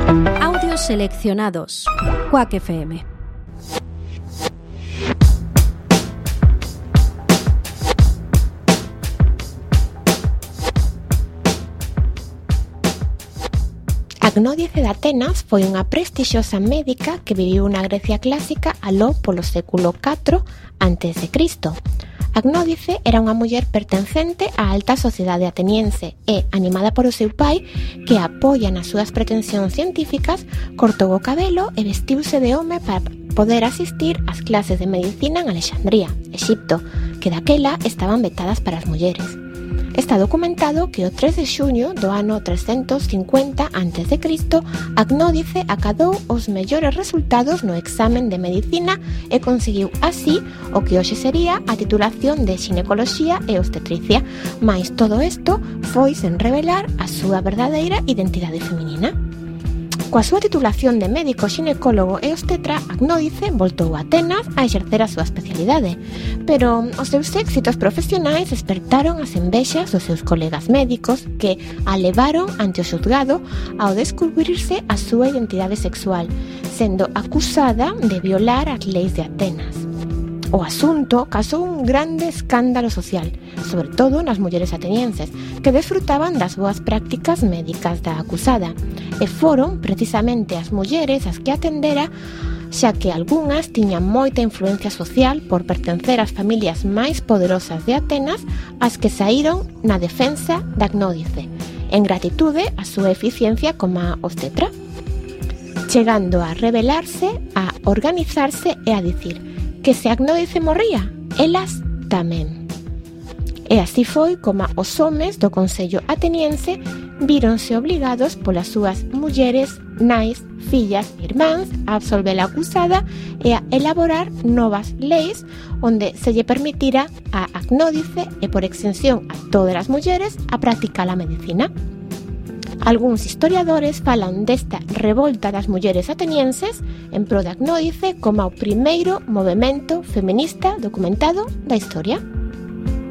Audios seleccionados. Quack FM. Agnódice de Atenas foi unha prestixiosa médica que viviu na Grecia clásica aló polo século IV a.C. Agnódice era unha muller pertencente á alta sociedade ateniense e, animada por o seu pai, que a apoia nas súas pretensións científicas, cortou o cabelo e vestiuse de home para poder asistir ás clases de medicina en Alexandría, Exipto, que daquela estaban vetadas para as mulleres. Está documentado que o 3 de xuño do ano 350 a.C. Agnódice acadou os mellores resultados no examen de medicina e conseguiu así o que hoxe sería a titulación de xinecoloxía e obstetricia, mais todo isto foi sen revelar a súa verdadeira identidade feminina. Coa súa titulación de médico xinecólogo e obstetra, Agnódice voltou a Atenas a exercer a súa especialidade, pero os seus éxitos profesionais despertaron as envexas dos seus colegas médicos que a levaron ante o xuzgado ao descubrirse a súa identidade sexual, sendo acusada de violar as leis de Atenas. O asunto causou un grande escándalo social, sobre todo nas mulleres atenienses, que desfrutaban das boas prácticas médicas da acusada, e foron precisamente as mulleres as que atendera, xa que algunhas tiñan moita influencia social por pertencer ás familias máis poderosas de Atenas, as que saíron na defensa de Agnódice, en gratitude á súa eficiencia como obstetra, chegando a rebelarse, a organizarse e a dicir que se Agnódice morría, elas tamén. E así foi como os homes do Consello ateniense víronse obligados polas súas mulleres, nais, fillas e irmáns a absolver a acusada e a elaborar novas leis onde se lle permitira a Agnódice e por extensión a todas as mulleres a practicar a medicina. Algúns historiadores falan desta revolta das mulleres atenienses en pro de Agnódice como o primeiro movemento feminista documentado da historia.